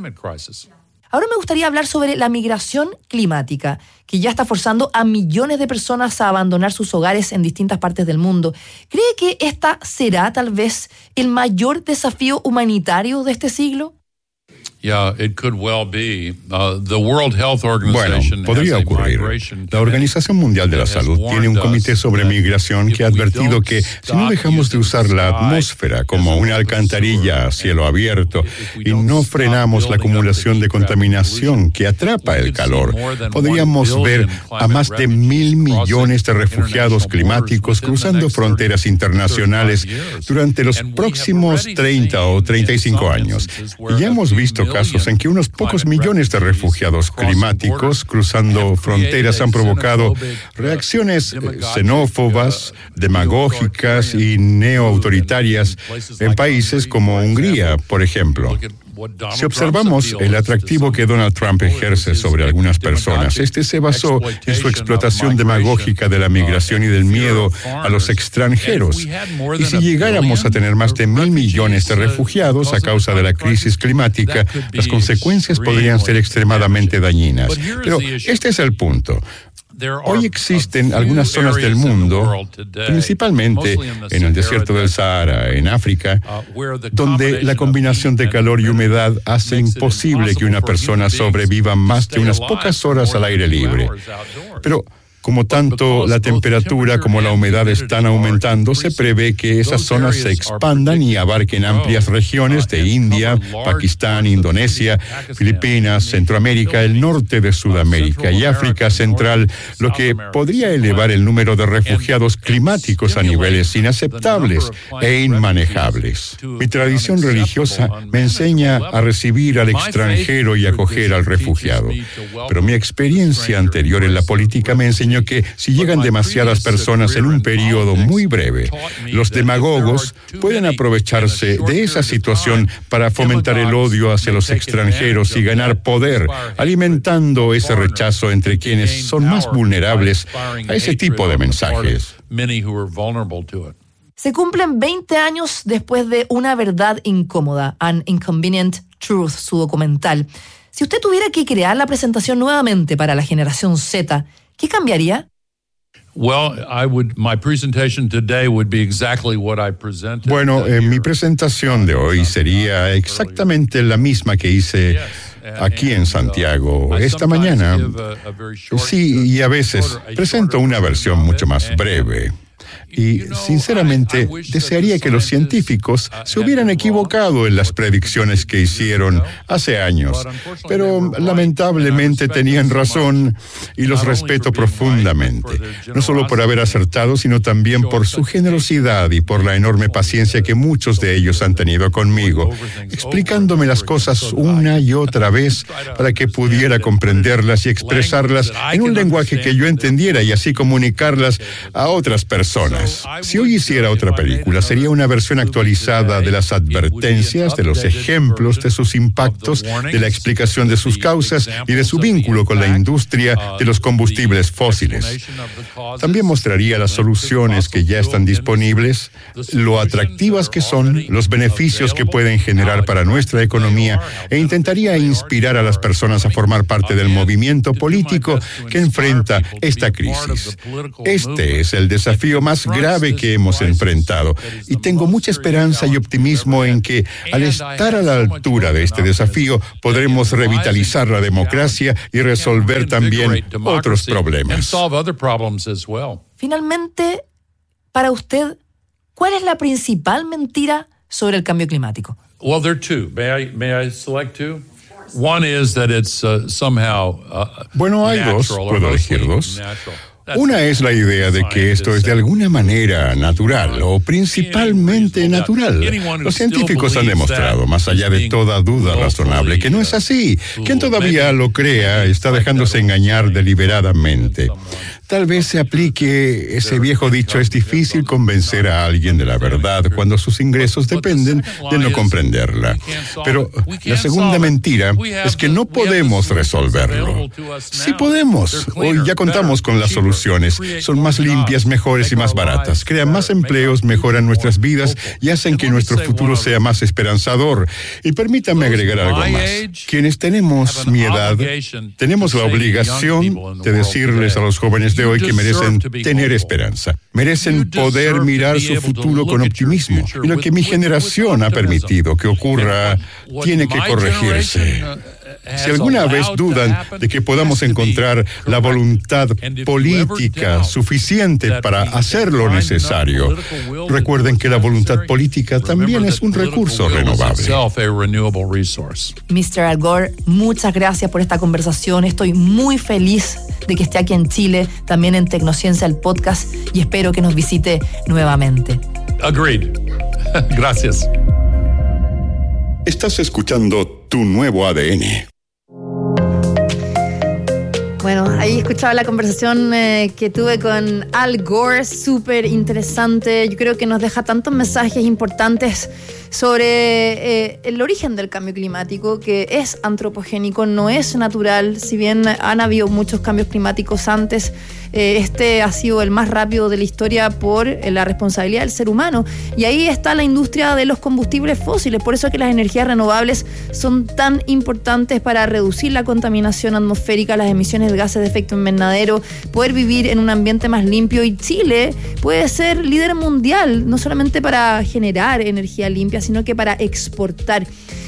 Ahora me gustaría hablar sobre la migración climática, que ya está forzando a millones de personas a abandonar sus hogares en distintas partes del mundo. ¿Cree que esta será tal vez el mayor desafío humanitario de este siglo? Yeah, it could well be. Uh, the World Health Organization bueno, podría ocurrir. La Organización Mundial de la Salud tiene un comité sobre migración que ha advertido que si no dejamos de usar la atmósfera como una alcantarilla a cielo abierto y no frenamos la acumulación de contaminación que atrapa el calor, podríamos ver a más de mil millones de refugiados climáticos cruzando fronteras internacionales durante los próximos treinta o treinta y cinco años. Y ya hemos visto casos en que unos pocos millones de refugiados climáticos cruzando fronteras han provocado reacciones xenófobas, demagógicas y neoautoritarias en países como Hungría, por ejemplo. Si observamos el atractivo que Donald Trump ejerce sobre algunas personas, este se basó en su explotación demagógica de la migración y del miedo a los extranjeros. Y si llegáramos a tener más de mil millones de refugiados a causa de la crisis climática, las consecuencias podrían ser extremadamente dañinas. Pero este es el punto. Hoy existen algunas zonas del mundo, principalmente en el desierto del Sahara, en África, donde la combinación de calor y humedad hace imposible que una persona sobreviva más de unas pocas horas al aire libre. Pero como tanto la temperatura como la humedad están aumentando, se prevé que esas zonas se expandan y abarquen amplias regiones de India, Pakistán, Indonesia, Filipinas, Centroamérica, el norte de Sudamérica y África Central, lo que podría elevar el número de refugiados climáticos a niveles inaceptables e inmanejables. Mi tradición religiosa me enseña a recibir al extranjero y acoger al refugiado, pero mi experiencia anterior en la política me enseñó que si llegan demasiadas personas en un periodo muy breve, los demagogos pueden aprovecharse de esa situación para fomentar el odio hacia los extranjeros y ganar poder, alimentando ese rechazo entre quienes son más vulnerables a ese tipo de mensajes. Se cumplen veinte años después de Una verdad incómoda, An Inconvenient Truth, su documental. Si usted tuviera que crear la presentación nuevamente para la generación Z, ¿qué cambiaría? Bueno, eh, mi presentación de hoy sería exactamente la misma que hice aquí en Santiago esta mañana. Sí, y a veces presento una versión mucho más breve. Y, sinceramente, desearía que los científicos se hubieran equivocado en las predicciones que hicieron hace años. Pero, lamentablemente, tenían razón y los respeto profundamente. No solo por haber acertado, sino también por su generosidad y por la enorme paciencia que muchos de ellos han tenido conmigo, explicándome las cosas una y otra vez para que pudiera comprenderlas y expresarlas en un lenguaje que yo entendiera y así comunicarlas a otras personas. Si hoy hiciera otra película, sería una versión actualizada de las advertencias, de los ejemplos, de sus impactos, de la explicación de sus causas y de su vínculo con la industria de los combustibles fósiles. También mostraría las soluciones que ya están disponibles, lo atractivas que son, los beneficios que pueden generar para nuestra economía e intentaría inspirar a las personas a formar parte del movimiento político que enfrenta esta crisis. Este es el desafío desafío más grave que hemos enfrentado. Y tengo mucha esperanza y optimismo en que, al estar a la altura de este desafío, podremos revitalizar la democracia y resolver también otros problemas. Finalmente, para usted, ¿cuál es la principal mentira sobre el cambio climático? Well, there are two. May I, may I select two? One is that it's uh, somehow uh, Bueno, hay dos. Puedo elegir dos. Una es la idea de que esto es de alguna manera natural o principalmente natural. Los científicos han demostrado, más allá de toda duda razonable, que no es así. Quien todavía lo crea está dejándose engañar deliberadamente. Tal vez se aplique ese viejo dicho: es difícil convencer a alguien de la verdad cuando sus ingresos dependen de no comprenderla. Pero la segunda mentira es que no podemos resolverlo. Sí podemos. Hoy ya contamos con las soluciones. Son más limpias, mejores y más baratas. Crean más empleos, mejoran nuestras vidas y hacen que nuestro futuro sea más esperanzador. Y permítame agregar algo más. Quienes tenemos mi edad, tenemos la obligación de decirles a los jóvenes de hoy que merecen tener esperanza, merecen poder mirar su futuro con optimismo. Y lo que mi generación ha permitido que ocurra tiene que corregirse. Si alguna vez dudan de que podamos encontrar la voluntad política suficiente para hacer lo necesario, recuerden que la voluntad política también es un recurso renovable. mister Al Gore, muchas gracias por esta conversación. Estoy muy feliz de que esté aquí en Chile, también en Tecnociencia, el podcast, y espero que nos visite nuevamente. Agreed. Gracias. Estás escuchando Tu Nuevo A D N. Bueno, ahí escuchaba la conversación eh, que tuve con Al Gore, súper interesante. Yo creo que nos deja tantos mensajes importantes sobre eh, el origen del cambio climático, que es antropogénico, no es natural. Si bien han habido muchos cambios climáticos antes, eh, este ha sido el más rápido de la historia por eh, la responsabilidad del ser humano. Y ahí está la industria de los combustibles fósiles. Por eso es que las energías renovables son tan importantes para reducir la contaminación atmosférica, las emisiones de gases de efecto invernadero, poder vivir en un ambiente más limpio. Y Chile puede ser líder mundial, no solamente para generar energía limpia, sino que para exportar.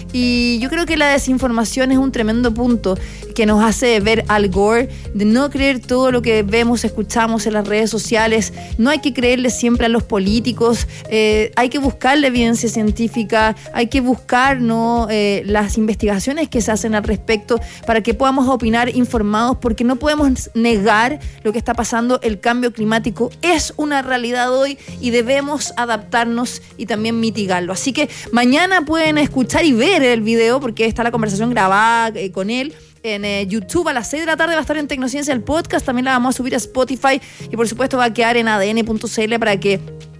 Y yo creo que la desinformación es un tremendo punto que nos hace ver Al Gore, de no creer todo lo que vemos, escuchamos en las redes sociales. No hay que creerle siempre a los políticos, eh, hay que buscar la evidencia científica, hay que buscar ¿no? eh, las investigaciones que se hacen al respecto para que podamos opinar informados, porque no podemos negar lo que está pasando. El cambio climático es una realidad hoy y debemos adaptarnos y también mitigarlo. Así que mañana pueden escuchar y ver el video, porque está la conversación grabada eh, con él en eh, YouTube a las seis de la tarde. Va a estar en Tecnociencia el podcast, también la vamos a subir a Spotify y por supuesto va a quedar en A D N punto C L para que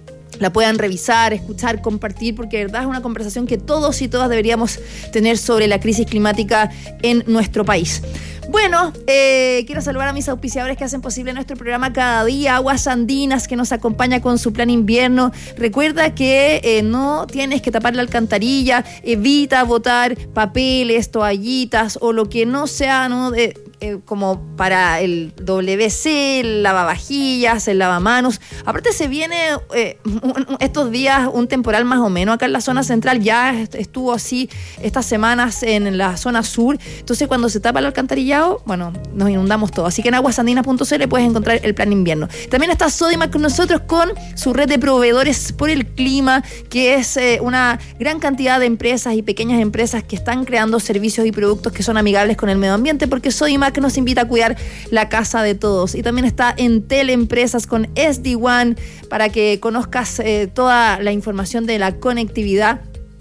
la puedan revisar, escuchar, compartir, porque de verdad es una conversación que todos y todas deberíamos tener sobre la crisis climática en nuestro país. Bueno, eh, quiero saludar a mis auspiciadores que hacen posible nuestro programa cada día. Aguas Andinas, que nos acompaña con su plan invierno. Recuerda que eh, no tienes que tapar la alcantarilla, evita botar papeles, toallitas o lo que no sea, ¿no? De, eh, como para el W C, el lavavajillas, el lavamanos. Aparte se viene eh, estos días un temporal más o menos acá en la zona central. Ya estuvo así estas semanas en la zona sur. Entonces cuando se tapa el alcantarillado, bueno, nos inundamos todo. Así que en aguasandinas punto c l puedes encontrar el plan invierno. También está Sodimac con nosotros con su red de proveedores por el clima, que es eh, una gran cantidad de empresas y pequeñas empresas que están creando servicios y productos que son amigables con el medio ambiente, porque Sodimac nos invita a cuidar la casa de todos. Y también está Entel Empresas con S D WAN para que conozcas eh, toda la información de la conectividad.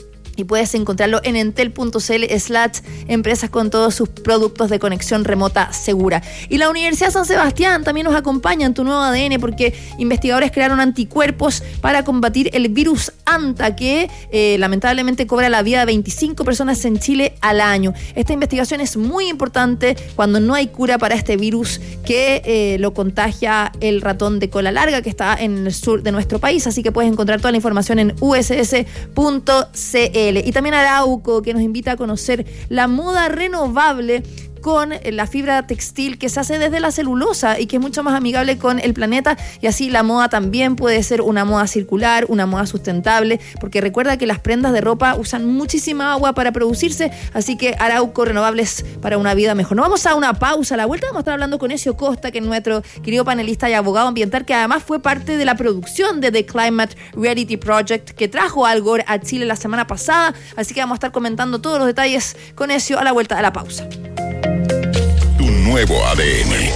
Y puedes encontrarlo en entel punto c l slash empresas con todos sus productos de conexión remota segura. Y la Universidad San Sebastián también nos acompaña en Tu Nuevo A D N, porque investigadores crearon anticuerpos para combatir el virus ANTA, que eh, lamentablemente cobra la vida de veinticinco personas en Chile al año. Esta investigación es muy importante cuando no hay cura para este virus que eh, lo contagia el ratón de cola larga, que está en el sur de nuestro país. Así que puedes encontrar toda la información en u s s punto c l. Y también Arauco, que nos invita a conocer la moda renovable con la fibra textil que se hace desde la celulosa y que es mucho más amigable con el planeta, y así la moda también puede ser una moda circular, una moda sustentable, porque recuerda que las prendas de ropa usan muchísima agua para producirse, así que Arauco, renovables para una vida mejor. Nos vamos a una pausa. A la vuelta vamos a estar hablando con Ezio Costa, que es nuestro querido panelista y abogado ambiental, que además fue parte de la producción de The Climate Reality Project, que trajo Al Gore a Chile la semana pasada, así que vamos a estar comentando todos los detalles con Ezio a la vuelta de la pausa. Tu nuevo A D N.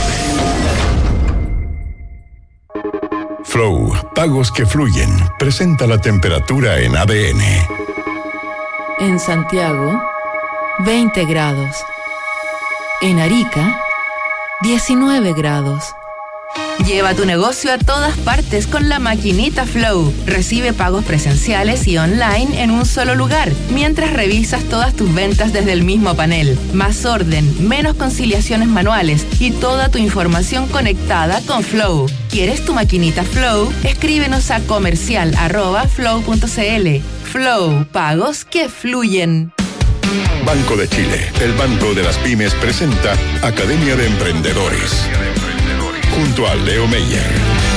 Flow, pagos que fluyen, presenta la temperatura en A D N. En Santiago, veinte grados. En Arica, diecinueve grados. Lleva tu negocio a todas partes con la maquinita Flow. Recibe pagos presenciales y online en un solo lugar, mientras revisas todas tus ventas desde el mismo panel. Más orden, menos conciliaciones manuales y toda tu información conectada con Flow. ¿Quieres tu maquinita Flow? Escríbenos a comercial arroba flow punto cl. Flow, pagos que fluyen. Banco de Chile, el banco de las pymes, presenta Academia de Emprendedores, junto a Leo Meyer.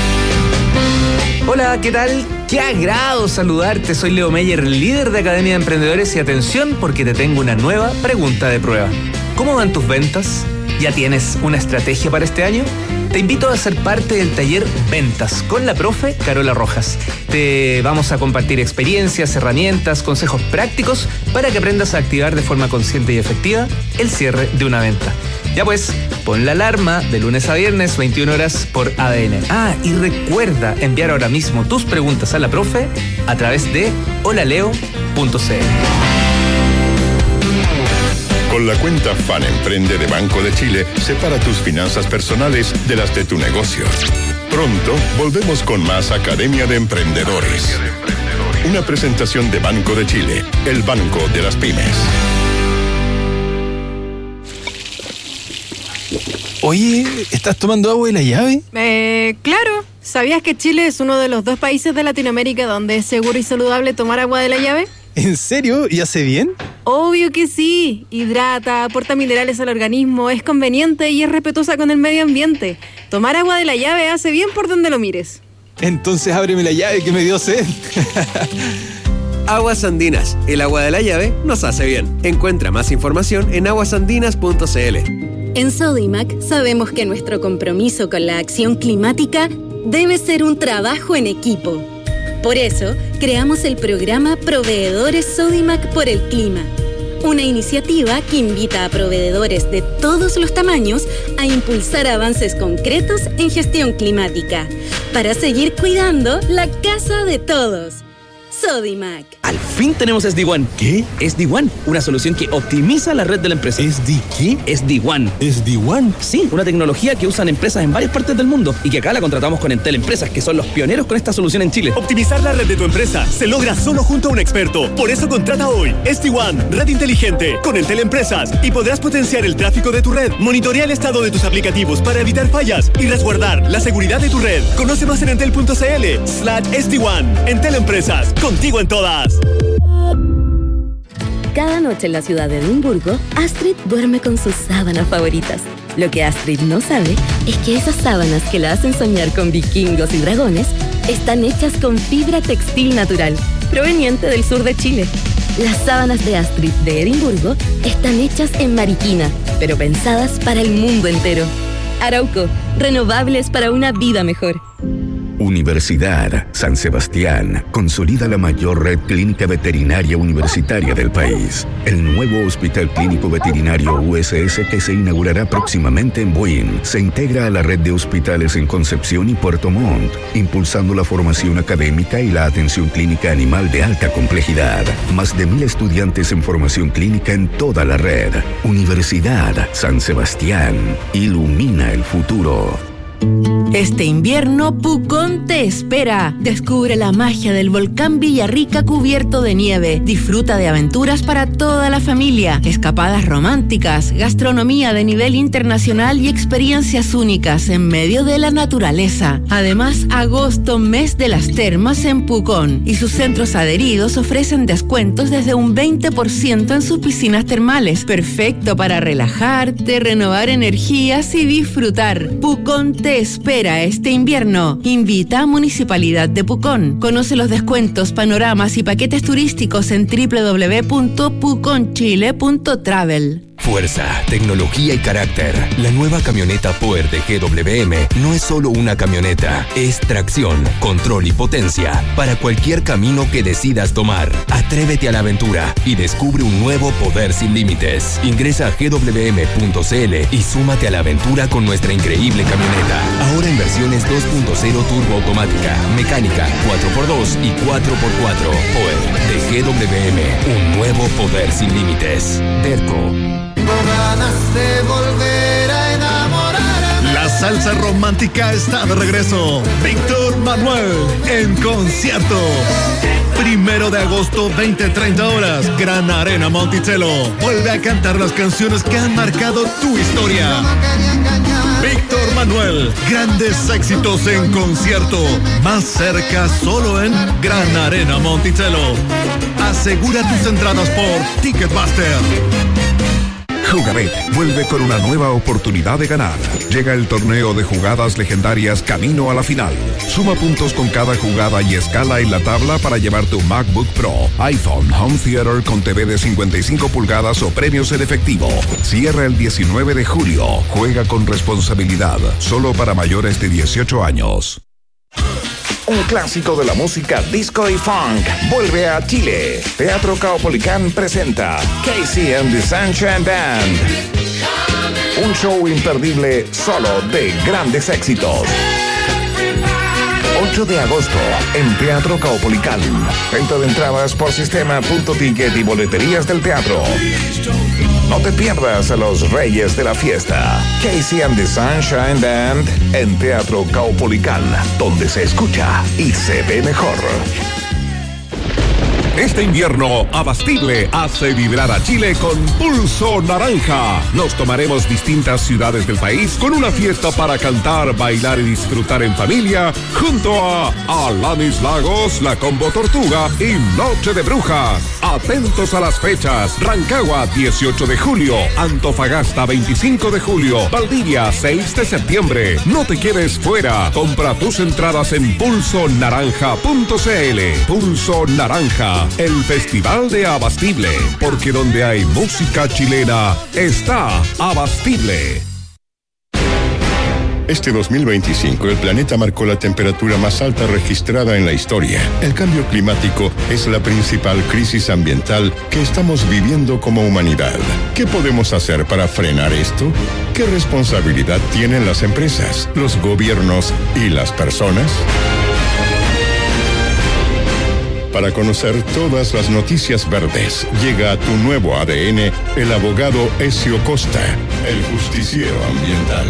Hola, ¿qué tal? Qué agrado saludarte. Soy Leo Meyer, líder de Academia de Emprendedores, y atención porque te tengo una nueva pregunta de prueba. ¿Cómo van tus ventas? ¿Ya tienes una estrategia para este año? Te invito a ser parte del taller Ventas con la profe Carola Rojas. Te vamos a compartir experiencias, herramientas, consejos prácticos para que aprendas a activar de forma consciente y efectiva el cierre de una venta. Ya pues, pon la alarma de lunes a viernes, veintiuna horas por A D N. Ah, y recuerda enviar ahora mismo tus preguntas a la profe a través de holaleo punto cl. Con la cuenta Fan Emprende de Banco de Chile, separa tus finanzas personales de las de tu negocio. Pronto volvemos con más Academia de Emprendedores. Una presentación de Banco de Chile, el banco de las pymes. Oye, ¿estás tomando agua de la llave? Eh, claro. ¿Sabías que Chile es uno de los dos países de Latinoamérica donde es seguro y saludable tomar agua de la llave? ¿En serio? ¿Y hace bien? Obvio que sí. Hidrata, aporta minerales al organismo, es conveniente y es respetuosa con el medio ambiente. Tomar agua de la llave hace bien por donde lo mires. Entonces ábreme la llave que me dio sed. Aguas Andinas, el agua de la llave nos hace bien. Encuentra más información en aguas andinas punto cl. En Sodimac sabemos que nuestro compromiso con la acción climática debe ser un trabajo en equipo. Por eso, creamos el programa Proveedores Sodimac por el Clima, una iniciativa que invita a proveedores de todos los tamaños a impulsar avances concretos en gestión climática, para seguir cuidando la casa de todos. Sodimac. Al fin tenemos S D One. ¿Qué? S D One, una solución que optimiza la red de la empresa. ¿S D qué? S D One. ¿S D One? Sí, una tecnología que usan empresas en varias partes del mundo y que acá la contratamos con Entel Empresas, que son los pioneros con esta solución en Chile. Optimizar la red de tu empresa se logra solo junto a un experto. Por eso contrata hoy S D One, red inteligente, con Entel Empresas, y podrás potenciar el tráfico de tu red, monitorear el estado de tus aplicativos para evitar fallas y resguardar la seguridad de tu red. Conoce más en entel punto cl slash S D One. Entel Empresas, contigo en todas. Cada noche en la ciudad de Edimburgo, Astrid duerme con sus sábanas favoritas. Lo que Astrid no sabe es que esas sábanas que la hacen soñar con vikingos y dragones están hechas con fibra textil natural, proveniente del sur de Chile. Las sábanas de Astrid de Edimburgo están hechas en Mariquina, pero pensadas para el mundo entero. Arauco, renovables para una vida mejor. Universidad San Sebastián consolida la mayor red clínica veterinaria universitaria del país. El nuevo Hospital Clínico Veterinario U S S, que se inaugurará próximamente en Buin, se integra a la red de hospitales en Concepción y Puerto Montt, impulsando la formación académica y la atención clínica animal de alta complejidad. Más de mil estudiantes en formación clínica en toda la red. Universidad San Sebastián ilumina el futuro. Este invierno, Pucón te espera. Descubre la magia del volcán Villarrica cubierto de nieve. Disfruta de aventuras para toda la familia, escapadas románticas, gastronomía de nivel internacional y experiencias únicas en medio de la naturaleza. Además, agosto, mes de las termas en Pucón, y sus centros adheridos ofrecen descuentos desde un veinte por ciento en sus piscinas termales. Perfecto para relajarte, renovar energías y disfrutar. Pucón te espera este invierno. Invita a Municipalidad de Pucón. Conoce los descuentos, panoramas y paquetes turísticos en doble u doble u doble u punto puconchile punto travel. Fuerza, tecnología y carácter. La nueva camioneta Power de G W M no es solo una camioneta, es tracción, control y potencia para cualquier camino que decidas tomar. Atrévete a la aventura y descubre un nuevo poder sin límites. Ingresa a g w m punto c l y súmate a la aventura con nuestra increíble camioneta. Ahora en versiones dos punto cero turbo automática, mecánica, cuatro por dos y cuatro por cuatro. Power de G W M, un nuevo poder sin límites. Derco. Ganas de volver a enamorar. La salsa romántica está de regreso. Víctor Manuel en concierto. Primero de agosto, veinte treinta horas, Gran Arena Monticello. Vuelve a cantar las canciones que han marcado tu historia. Víctor Manuel, grandes éxitos en concierto. Más cerca solo en Gran Arena Monticello. Asegura tus entradas por Ticketmaster. Jugabet vuelve con una nueva oportunidad de ganar. Llega el torneo de jugadas legendarias camino a la final. Suma puntos con cada jugada y escala en la tabla para llevar tu MacBook Pro, iPhone, Home Theater con T V de cincuenta y cinco pulgadas o premios en efectivo. Cierra el diecinueve de julio. Juega con responsabilidad. Solo para mayores de dieciocho años. Un clásico de la música disco y funk vuelve a Chile. Teatro Caupolicán presenta Casey and the Sunshine Band. Un show imperdible solo de grandes éxitos. ocho de agosto en Teatro Caupolicán. Venta de entradas por sistema punto ticket y boleterías del teatro. No te pierdas a los reyes de la fiesta. Casey and the Sunshine Band en Teatro Caupolicán, donde se escucha y se ve mejor. Este invierno, Abastible hace vibrar a Chile con Pulso Naranja. Nos tomaremos distintas ciudades del país con una fiesta para cantar, bailar y disfrutar en familia junto a Alanis Lagos, La Combo Tortuga y Noche de Brujas. Atentos a las fechas. Rancagua, dieciocho de julio. Antofagasta, veinticinco de julio. Valdivia, seis de septiembre. No te quedes fuera. Compra tus entradas en pulso naranja punto c l. Pulso Naranja, el festival de Abastible, porque donde hay música chilena está Abastible. Este dos mil veinticinco el planeta marcó la temperatura más alta registrada en la historia. El cambio climático es la principal crisis ambiental que estamos viviendo como humanidad. ¿Qué podemos hacer para frenar esto? ¿Qué responsabilidad tienen las empresas, los gobiernos y las personas? Para conocer todas las noticias verdes, llega a tu nuevo A D N el abogado Ezio Costa, el justiciero ambiental.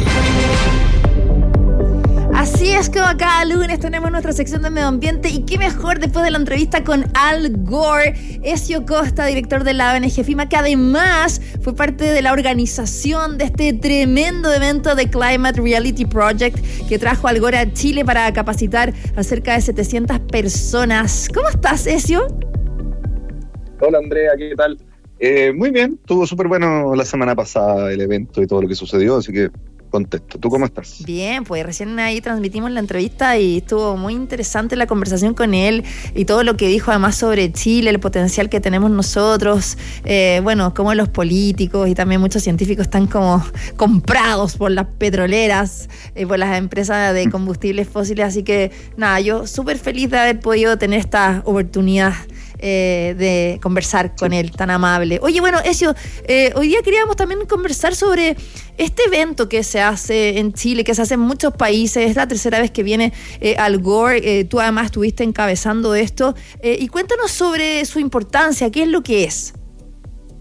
Así es como cada lunes tenemos nuestra sección de medio ambiente, y qué mejor después de la entrevista con Al Gore, Ezio Costa, director de la O N G FEMA, que además fue parte de la organización de este tremendo evento de Climate Reality Project que trajo Al Gore a Chile para capacitar a cerca de setecientas personas. ¿Cómo estás, Ezio? Hola, Andrea, ¿qué tal? Eh, muy bien, estuvo súper bueno la semana pasada el evento y todo lo que sucedió, así que contento. ¿Tú cómo estás? Bien, pues recién ahí transmitimos la entrevista y estuvo muy interesante la conversación con él y todo lo que dijo además sobre Chile, el potencial que tenemos nosotros, eh, bueno, como los políticos y también muchos científicos están como comprados por las petroleras, eh, por las empresas de combustibles fósiles, así que nada, yo súper feliz de haber podido tener esta oportunidad Eh, de conversar con él, tan amable. Oye, bueno, Ezio, eh, hoy día queríamos también conversar sobre este evento que se hace en Chile, que se hace en muchos países. Es la tercera vez que viene eh, Al Gore. Eh, tú además estuviste encabezando esto. Eh, y cuéntanos sobre su importancia, ¿qué es lo que es?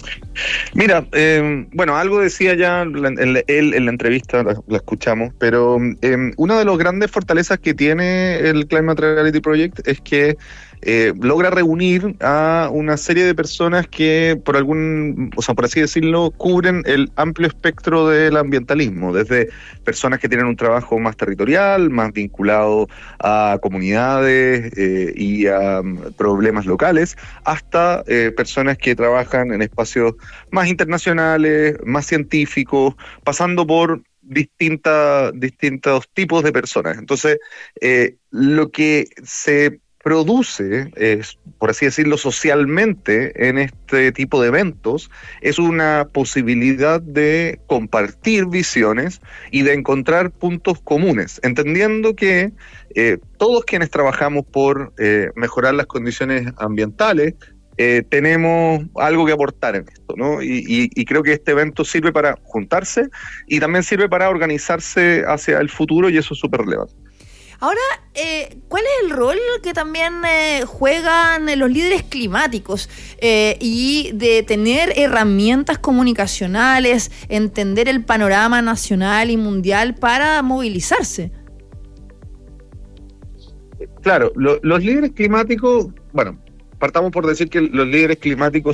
Mira, eh, bueno, algo decía ya él en, en la entrevista, la, la escuchamos, pero eh, una de las grandes fortalezas que tiene el Climate Reality Project es que eh, logra reunir a una serie de personas que, por algún, o sea, por así decirlo, cubren el amplio espectro del ambientalismo, desde personas que tienen un trabajo más territorial, más vinculado a comunidades eh, y a um, problemas locales, hasta eh, personas que trabajan en espacios más internacionales, más científicos, pasando por distinta, distintos tipos de personas. Entonces, eh, lo que se produce, es, por así decirlo, socialmente en este tipo de eventos, es una posibilidad de compartir visiones y de encontrar puntos comunes, entendiendo que eh, todos quienes trabajamos por eh, mejorar las condiciones ambientales, Eh, tenemos algo que aportar en esto, ¿no? Y, y, y creo que este evento sirve para juntarse y también sirve para organizarse hacia el futuro, y eso es súper relevante. Ahora, eh, ¿cuál es el rol que también eh, juegan los líderes climáticos eh, y de tener herramientas comunicacionales, entender el panorama nacional y mundial para movilizarse? Claro, lo, los líderes climáticos, bueno, partamos por decir que los líderes climáticos